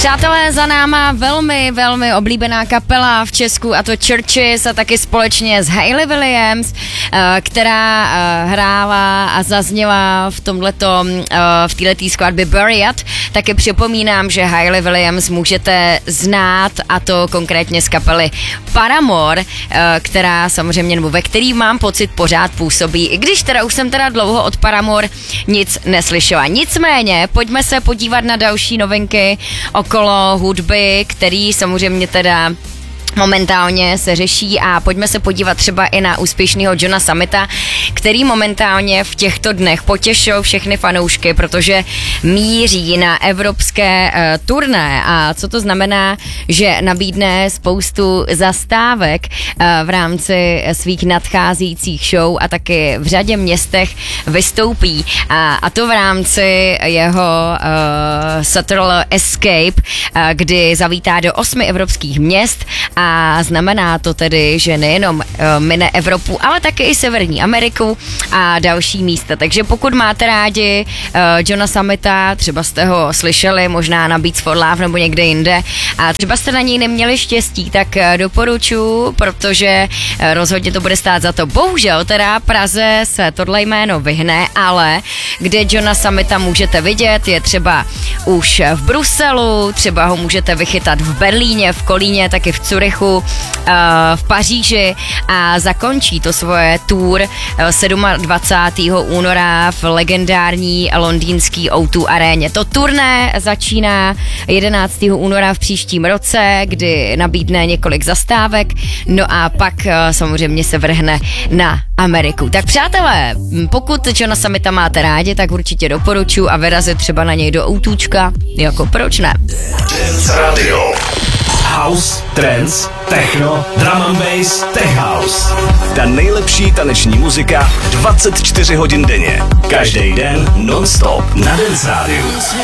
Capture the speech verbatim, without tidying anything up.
Přátelé, za náma velmi, velmi oblíbená kapela v Česku, a to Churches, a taky společně s Hayley Williams, která hrála a zazněla v tomhletom, v této skladbě Buried. Taky připomínám, že Hayley Williams můžete znát, a to konkrétně z kapely Paramore, která samozřejmě, nebo ve který mám pocit pořád působí, i když teda už jsem teda dlouho od Paramore nic neslyšela. Nicméně, pojďme se podívat na další novinky okolo hudby, který samozřejmě teda momentálně se řeší, a pojďme se podívat třeba i na úspěšného Johna Summita, který momentálně v těchto dnech potěšil všechny fanoušky, protože míří na evropské uh, turné. A co to znamená? Že nabídne spoustu zastávek uh, v rámci svých nadcházejících show a taky v řadě městech vystoupí. A, a to v rámci jeho uh, Saturday Escape, uh, kdy zavítá do osmi evropských měst. A znamená to tedy, že nejenom uh, mine Evropu, ale také i Severní Ameriku a další místa. Takže pokud máte rádi uh, Johna Summita, třeba jste ho slyšeli možná na Beats for Love nebo někde jinde, a třeba jste na něj neměli štěstí, tak uh, doporučuji, protože uh, rozhodně to bude stát za to. Bohužel teda Praze se tohle jméno vyhne, ale kde Johna Summita můžete vidět, je třeba už v Bruselu, třeba ho můžete vychytat v Berlíně, v Kolíně, taky v Curychu, v Paříži, a zakončí to svoje tour dvacátého sedmého února v legendární londýnský ó dva aréně. To turné začíná jedenáctého února v příštím roce, kdy nabídne několik zastávek, no a pak samozřejmě se vrhne na Ameriku. Tak přátelé, pokud Johna Summita máte rádi, tak určitě doporučuji a vyrazit třeba na něj do outůčka, jako proč ne? Dance Radio. House, trance, techno, drum and bass, tech house. Ta nejlepší taneční muzika dvacet čtyři hodin denně. Každý den non-stop na Dance Radio.